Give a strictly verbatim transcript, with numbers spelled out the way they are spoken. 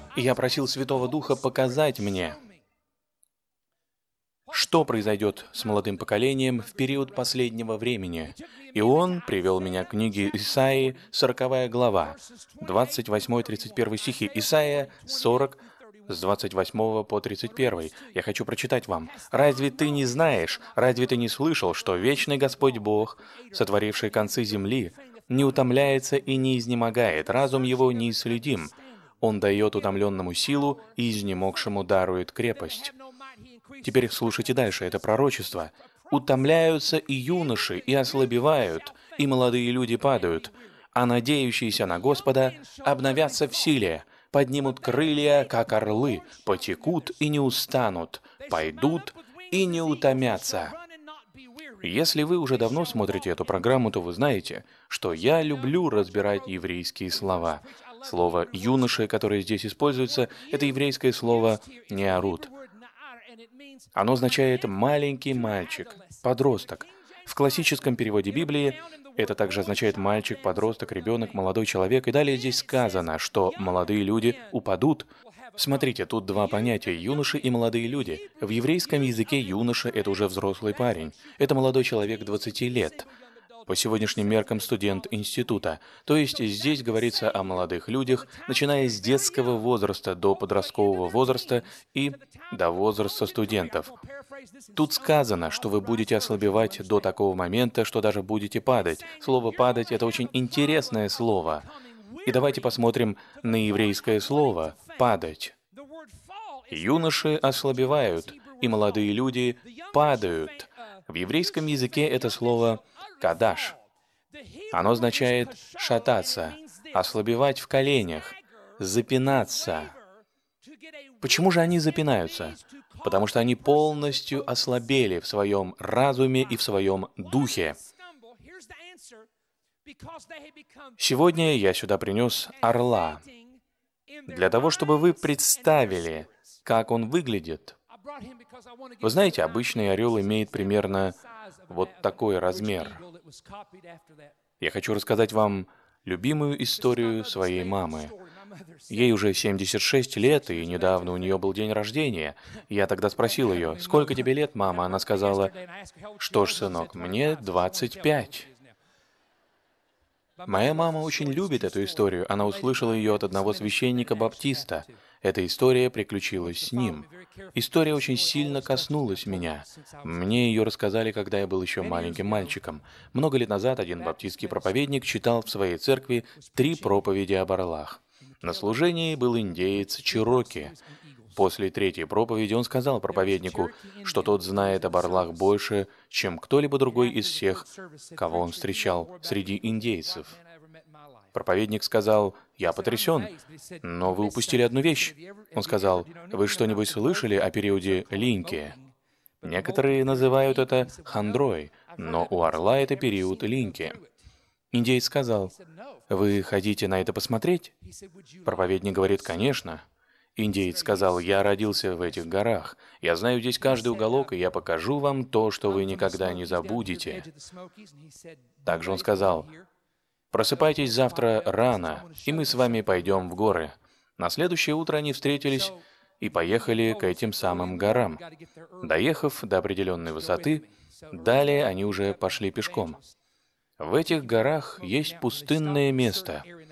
И я просил Святого Духа показать мне, что произойдет с молодым поколением в период последнего времени. И он привел меня к книге Исаии, сороковая глава, двадцать восьмой тридцать первый стихи. Исаия сорок, с двадцать восьмого по тридцать первый. Я хочу прочитать вам. «Разве ты не знаешь, разве ты не слышал, что вечный Господь Бог, сотворивший концы земли, не утомляется и не изнемогает, разум его неисследим? Он дает утомленному силу и изнемогшему дарует крепость». Теперь слушайте дальше, это пророчество. «Утомляются и юноши, и ослабевают, и молодые люди падают, а надеющиеся на Господа обновятся в силе, поднимут крылья, как орлы, потекут и не устанут, пойдут и не утомятся». Если вы уже давно смотрите эту программу, то вы знаете, что я люблю разбирать еврейские слова. Слово «юноши», которое здесь используется, это еврейское слово «неарут». Оно означает «маленький мальчик», «подросток». В классическом переводе Библии это также означает «мальчик», «подросток», «ребенок», «молодой человек». И далее здесь сказано, что молодые люди упадут. Смотрите, тут два понятия – юноши и молодые люди. В еврейском языке юноша – это уже взрослый парень. Это молодой человек двадцати лет. По сегодняшним меркам студент института. То есть здесь говорится о молодых людях, начиная с детского возраста до подросткового возраста и до возраста студентов. Тут сказано, что вы будете ослабевать до такого момента, что даже будете падать. Слово «падать» — это очень интересное слово. И давайте посмотрим на еврейское слово «падать». Юноши ослабевают, и молодые люди падают. В еврейском языке это слово «кадаш». Оно означает «шататься», «ослабевать в коленях», «запинаться». Почему же они запинаются? Потому что они полностью ослабели в своем разуме и в своем духе. Сегодня я сюда принес орла, для того, чтобы вы представили, как он выглядит. Вы знаете, обычный орел имеет примерно вот такой размер. Я хочу рассказать вам любимую историю своей мамы. Ей уже семьдесят шесть лет, и недавно у нее был день рождения. Я тогда спросил ее: «Сколько тебе лет, мама?» Она сказала: «Что ж, сынок, мне двадцать пять». Моя мама очень любит эту историю. Она услышала ее от одного священника-баптиста. Эта история приключилась с ним. История очень сильно коснулась меня. Мне ее рассказали, когда я был еще маленьким мальчиком. Много лет назад один баптистский проповедник читал в своей церкви три проповеди об орлах. На служении был индеец Чероки. После третьей проповеди он сказал проповеднику, что тот знает об орлах больше, чем кто-либо другой из всех, кого он встречал среди индейцев. Проповедник сказал: «Я потрясен, но вы упустили одну вещь». Он сказал: «Вы что-нибудь слышали о периоде линьки? Некоторые называют это хандрой, но у орла это период линьки». Индеец сказал: «Вы хотите на это посмотреть?» Проповедник говорит: «Конечно». Индеец сказал: «Я родился в этих горах. Я знаю здесь каждый уголок, и я покажу вам то, что вы никогда не забудете». Также он сказал: «Просыпайтесь завтра рано, и мы с вами пойдем в горы». На следующее утро они встретились и поехали к этим самым горам. Доехав до определенной высоты, далее они уже пошли пешком. В этих горах есть пустынное место.